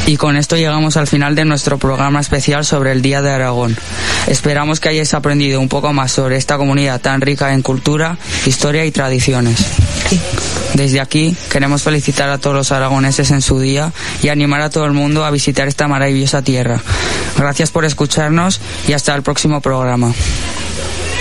Y con esto llegamos al final de nuestro programa especial sobre el Día de Aragón. Esperamos que hayáis aprendido un poco más sobre esta comunidad tan rica en cultura, historia y tradiciones. Desde aquí queremos felicitar a todos los aragoneses en su día y animar a todo el mundo a visitar esta maravillosa tierra. Gracias por escucharnos y hasta el próximo programa.